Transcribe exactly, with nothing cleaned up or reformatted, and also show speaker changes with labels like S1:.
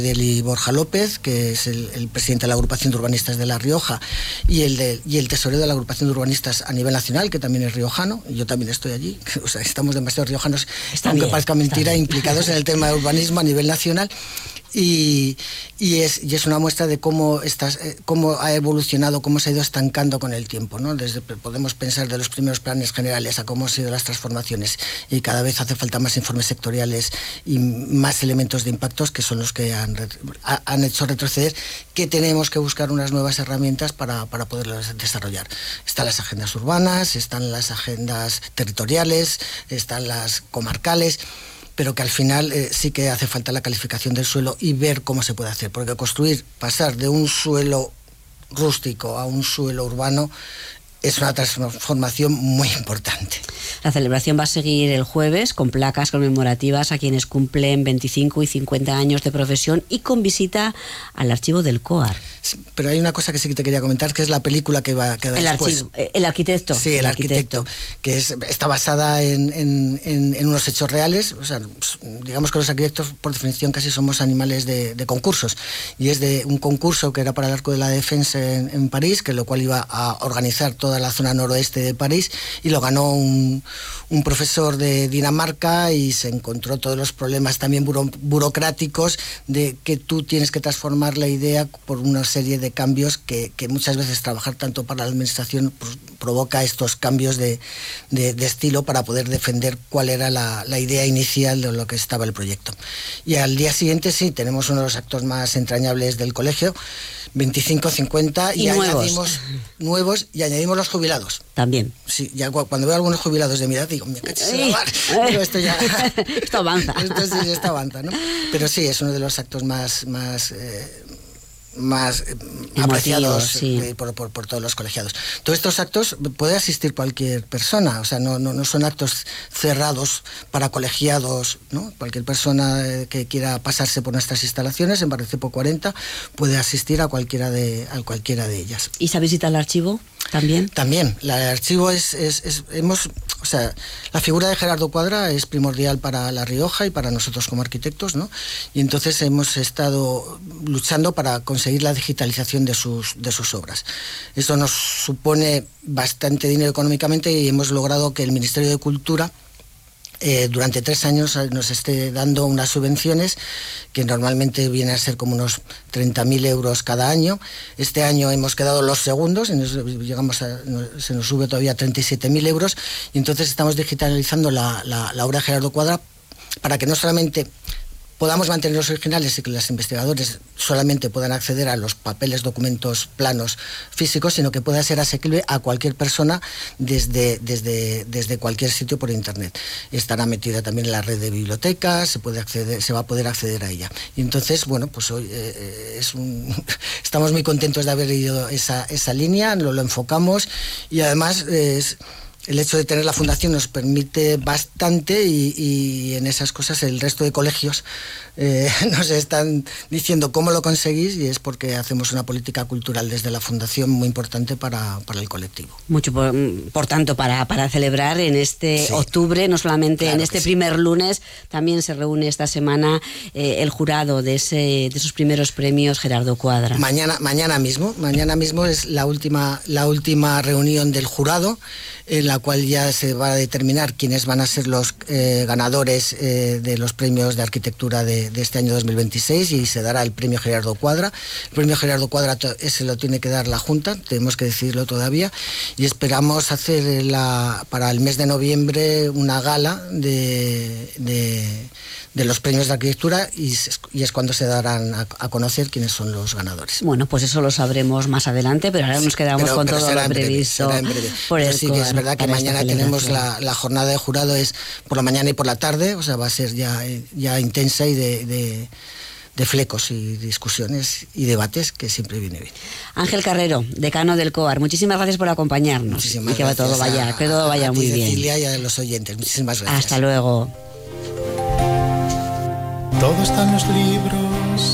S1: Eli Borja López, que es el, el presidente de la agrupación de urbanistas de La Rioja, y el, de, y el tesorero de la agrupación de urbanistas a nivel nacional, que también es riojano, y yo también estoy allí. O sea, estamos demasiado riojanos, está aunque bien, parezca mentira, implicados en el tema de urbanismo a nivel nacional. Y, y, es, y es una muestra de cómo, estas, eh, cómo ha evolucionado, cómo se ha ido estancando con el tiempo, ¿no? Desde, podemos pensar de los primeros planes generales a cómo han sido las transformaciones, y cada vez hace falta más informes sectoriales y más elementos de impactos que son los que han, han hecho retroceder, que tenemos que buscar unas nuevas herramientas para, para poderlas desarrollar. Están las agendas urbanas, están las agendas territoriales, están las comarcales, pero que al final eh, sí que hace falta la calificación del suelo y ver cómo se puede hacer, porque construir, pasar de un suelo rústico a un suelo urbano es una transformación muy importante.
S2: La celebración va a seguir el jueves con placas conmemorativas a quienes cumplen veinticinco y cincuenta años de profesión y con visita al archivo del COAR.
S1: Sí, pero hay una cosa que sí que te quería comentar, que es la película que va a quedar
S2: el
S1: después.
S2: Archivo, el arquitecto.
S1: Sí, el, el arquitecto, arquitecto, que es, está basada en, en, en, en unos hechos reales. O sea, digamos que los arquitectos, por definición, casi somos animales de, de concursos. Y es de un concurso que era para el Arco de la Defensa en, en París, que lo cual iba a organizar toda la zona noroeste de París, y lo ganó un, un profesor de Dinamarca, y se encontró todos los problemas también buro, burocráticos de que tú tienes que transformar la idea por unos serie de cambios que, que muchas veces trabajar tanto para la administración pues, provoca estos cambios de, de, de estilo para poder defender cuál era la, la idea inicial de lo que estaba el proyecto. Y al día siguiente sí, tenemos uno de los actos más entrañables del colegio, veinticinco, cincuenta, y, y nuevos. añadimos nuevos y añadimos los jubilados.
S2: También.
S1: Sí, ya cuando veo a algunos jubilados de mi edad digo, me cacho en la mar. Pero esto ya...
S2: esto avanza.
S1: Esto sí, esto avanza, ¿no? Pero sí, es uno de los actos más... más eh, más eh, apreciados sí. eh, por, por, por todos los colegiados. Todos estos actos puede asistir cualquier persona, o sea, no, no, no son actos cerrados para colegiados, ¿no? Cualquier persona eh, que quiera pasarse por nuestras instalaciones en Barrio cuarenta puede asistir a cualquiera de, a cualquiera de ellas.
S2: ¿Y se visita el archivo también?
S1: También, la, el archivo es, es, es hemos, o sea, la figura de Gerardo Cuadra es primordial para La Rioja y para nosotros como arquitectos, ¿no? Y entonces hemos estado luchando para conseguir seguir la digitalización de sus, de sus obras. Esto nos supone bastante dinero económicamente, y hemos logrado que el Ministerio de Cultura eh, durante tres años nos esté dando unas subvenciones que normalmente vienen a ser como unos treinta mil euros cada año. Este año hemos quedado los segundos, y nos, llegamos a, se nos sube todavía treinta y siete mil euros, y entonces estamos digitalizando la, la, la obra de Gerardo Cuadra para que no solamente podamos mantener los originales y que los investigadores solamente puedan acceder a los papeles, documentos, planos físicos, sino que pueda ser asequible a cualquier persona desde, desde, desde cualquier sitio por internet. Estará metida también en la red de bibliotecas, se puede acceder, se va a poder acceder a ella. Y entonces, bueno, pues hoy eh, es un, estamos muy contentos de haber ido esa, esa línea, lo, lo enfocamos, y además eh, es, el hecho de tener la fundación nos permite bastante, y, y en esas cosas el resto de colegios eh, nos están diciendo cómo lo conseguís, y es porque hacemos una política cultural desde la fundación muy importante para, para el colectivo.
S2: Mucho, por, por tanto, para, para celebrar en este sí. octubre, no solamente claro en este primer sí. lunes, también se reúne esta semana eh, el jurado de, ese, de esos primeros premios Gerardo Cuadra.
S1: Mañana, mañana mismo, mañana mismo es la última, la última reunión del jurado, en la cual ya se va a determinar quiénes van a ser los eh, ganadores eh, de los premios de arquitectura de, de este año dos mil veintiséis, y se dará el premio Gerardo Cuadra. El premio Gerardo Cuadra ese lo tiene que dar la Junta, tenemos que decidirlo todavía, y esperamos hacer la, para el mes de noviembre una gala de, de, de los premios de arquitectura, y, y es cuando se darán a, a conocer quiénes son los ganadores.
S2: Bueno, pues eso lo sabremos más adelante, pero ahora nos quedamos
S1: pero,
S2: con
S1: pero
S2: todo lo previsto.
S1: Breve, en breve.
S2: Por el
S1: sí, que es verdad que mañana tenemos la, la jornada de jurado, es por la mañana y por la tarde, o sea, va a ser ya, ya intensa y de, de, de flecos y discusiones y debates, que siempre viene bien.
S2: Ángel Carrero, decano del COAR, muchísimas gracias por acompañarnos.
S1: Muchísimas
S2: y que
S1: gracias
S2: todo vaya,
S1: a,
S2: que todo vaya
S1: a
S2: muy
S1: ti,
S2: bien.
S1: Cecilia, y a los oyentes, muchísimas gracias.
S2: Hasta luego.
S3: Todo está en los libros,